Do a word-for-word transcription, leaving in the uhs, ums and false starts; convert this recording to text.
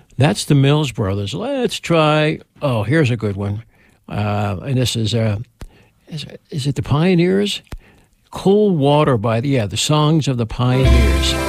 That's the Mills Brothers. Let's try. Oh, here's a good one. Uh, and this is, uh, is, is it the Pioneers? Cool Water by the, yeah, the Songs of the Pioneers.